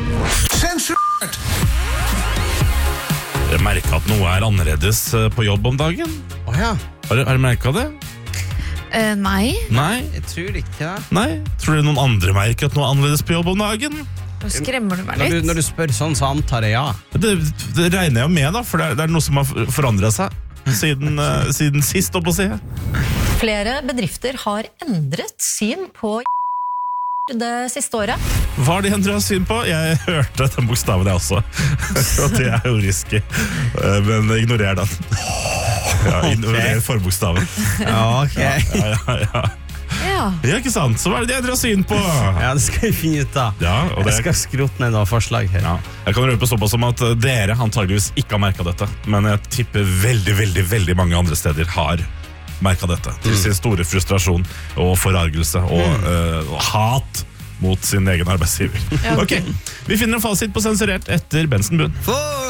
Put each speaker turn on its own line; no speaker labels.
Sensurert!
Jeg merker at noe annerledes på jobb om dagen.
Ja.
Har du merket det?
Nei.
Nei?
Jeg tror ikke.
Nei? Tror du noen andre merker at noe annerledes på jobb om dagen?
Nå skremmer du meg litt.
Når du spør sånn, så antar jeg ja.
Det regner jeg jo med, da, for det er noe som har forandret seg siden sist, å si.
Flere bedrifter har endret syn på det siste året.
Hva har de endret syn på? Jeg hørte den bokstaven jeg også. Og det er jo risky. Men ignorer den. Ja, ignorer forbokstaven.
Ja, ok.
Ja, ikke sant? Så hva er det de endret syn på?
Ja, det skal vi finne ut av.
Ja, og det...
Jeg skal skrote ned noen forslag her.
Ja. Jeg kan røpe såpass som at dere antageligvis ikke har merket dette, men jeg tipper veldig mange andre steder har merket dette. Til sin store frustrasjon og forargelse og hat mot sin egen arbeidsgiver. Ok, vi finner en fasit på sensurert etter Benson Boone.